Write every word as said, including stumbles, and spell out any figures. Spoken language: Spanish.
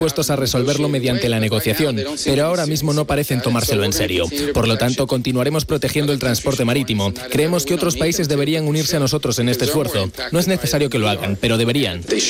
dispuestos a resolverlo mediante la negociación, pero ahora mismo no parecen tomárselo en serio. Por lo tanto, continuaremos protegiendo el transporte marítimo. Creemos que otros países deberían unirse a nosotros en este esfuerzo. No es necesario que lo hagan, pero deberían.